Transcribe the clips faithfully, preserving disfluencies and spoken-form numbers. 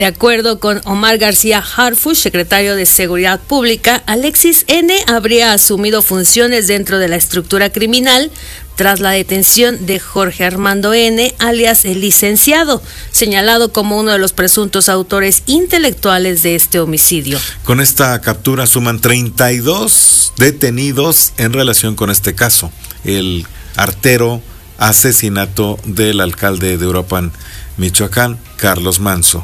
De acuerdo con Omar García Harfuch, secretario de Seguridad Pública, Alexis N. habría asumido funciones dentro de la estructura criminal tras la detención de Jorge Armando N., alias el licenciado, señalado como uno de los presuntos autores intelectuales de este homicidio. Con esta captura suman treinta y dos detenidos en relación con este caso, el artero asesinato del alcalde de Uruapan, Michoacán, Carlos Manso.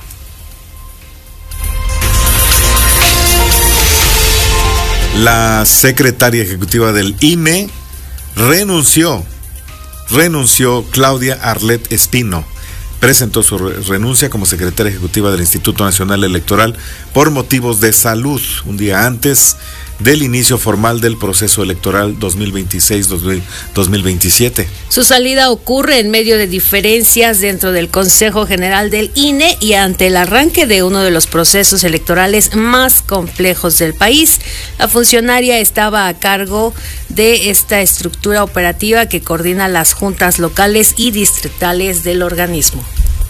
La secretaria ejecutiva del I N E renunció, renunció Claudia Arlet Espino. Presentó su renuncia como secretaria ejecutiva del Instituto Nacional Electoral por motivos de salud, un día antes del inicio formal del proceso electoral dos mil veintiséis dos mil veintisiete. Su salida ocurre en medio de diferencias dentro del Consejo General del I N E y ante el arranque de uno de los procesos electorales más complejos del país. La funcionaria estaba a cargo de esta estructura operativa que coordina las juntas locales y distritales del organismo.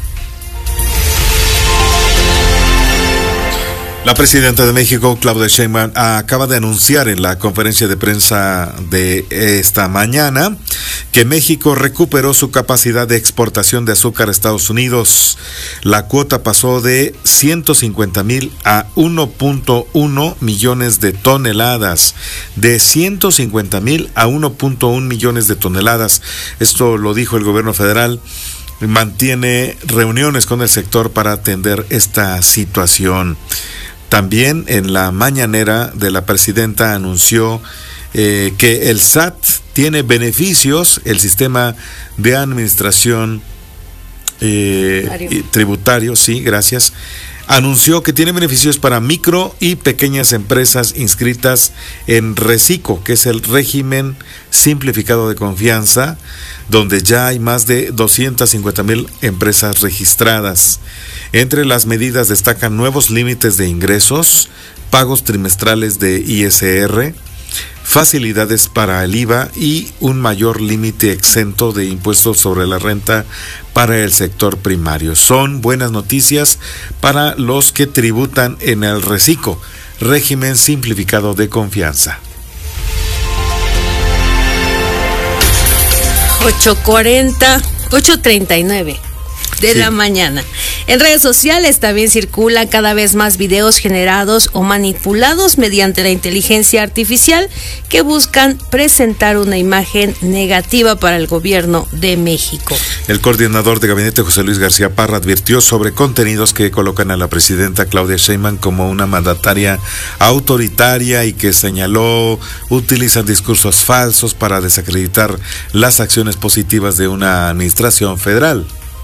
La presidenta de México, Claudia Sheinbaum, acaba de anunciar en la conferencia de prensa de esta mañana que México recuperó su capacidad de exportación de azúcar a Estados Unidos. La cuota pasó de ciento cincuenta mil a uno punto uno millones de toneladas. De ciento cincuenta mil a uno punto uno millones de toneladas. Esto lo dijo el gobierno federal. Mantiene reuniones con el sector para atender esta situación. También en la mañanera de la presidenta anunció eh, que el S A T tiene beneficios, el sistema de administración eh, tributario, sí, gracias, anunció que tiene beneficios para micro y pequeñas empresas inscritas en RECICO, que es el régimen simplificado de confianza, donde ya hay más de doscientas cincuenta mil empresas registradas. Entre las medidas destacan nuevos límites de ingresos, pagos trimestrales de I S R, facilidades para el I V A y un mayor límite exento de impuestos sobre la renta para el sector primario. Son buenas noticias para los que tributan en el RECICO, régimen simplificado de confianza. ocho cuarenta, ocho treinta y nueve de sí. la mañana. En redes sociales también circulan cada vez más videos generados o manipulados mediante la inteligencia artificial que buscan presentar una imagen negativa para el gobierno de México. El coordinador de gabinete, José Luis García Parra, advirtió sobre contenidos que colocan a la presidenta Claudia Sheinbaum como una mandataria autoritaria y que señaló utilizan discursos falsos para desacreditar las acciones positivas de una administración federal.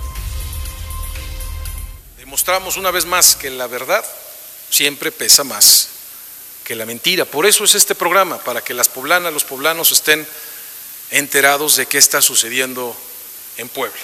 Demostramos una vez más que la verdad siempre pesa más que la mentira. Por eso es este programa, para que las poblanas, los poblanos estén enterados de qué está sucediendo en Puebla.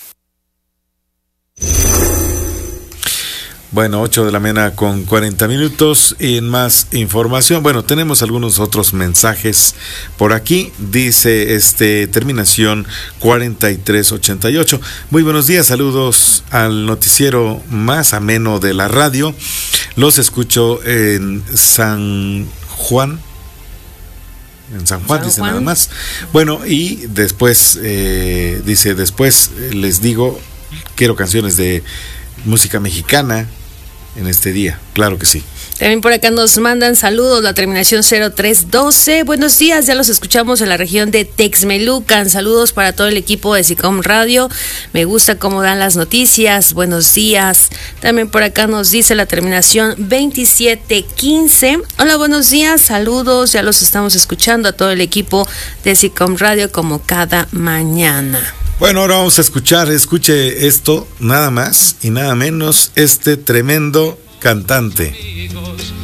Bueno, ocho de la mañana con cuarenta minutos. Y en más información, bueno, tenemos algunos otros mensajes por aquí. Dice este terminación cuarenta y tres ochenta y ocho. Muy buenos días, saludos al noticiero más ameno de la radio. Los escucho en San Juan. En San Juan, San dice Juan. Nada más. Bueno, y después, eh, dice, después les digo, quiero canciones de música mexicana en este día, claro que sí. También por acá nos mandan saludos, la terminación cero tres doce. Buenos días, ya los escuchamos en la región de Texmelucan. Saludos para todo el equipo de SICOM Radio. Me gusta cómo dan las noticias. Buenos días. También por acá nos dice la terminación veintisiete quince. Hola, buenos días, saludos. Ya los estamos escuchando a todo el equipo de SICOM Radio como cada mañana. Bueno, ahora vamos a escuchar, escuche esto, nada más y nada menos, este tremendo cantante.